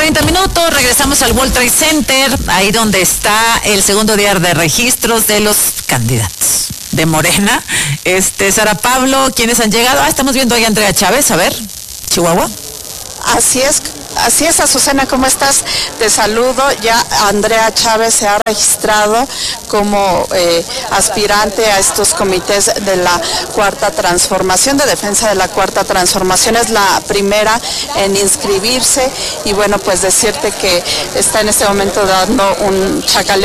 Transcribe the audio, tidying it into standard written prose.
30 minutos, regresamos al World Trade Center, ahí donde está el segundo día de registros de los candidatos de Morena. Sara Pablo, ¿quiénes han llegado? Estamos viendo ahí a Andrea Chávez, a ver, Chihuahua. Así es, Azucena, ¿cómo estás? Te saludo. Ya Andrea Chávez se ha registrado como aspirante a estos comités de la Cuarta Transformación, de defensa de la Cuarta Transformación. Es la primera en inscribirse y bueno, pues decirte que está en este momento dando un chacaleo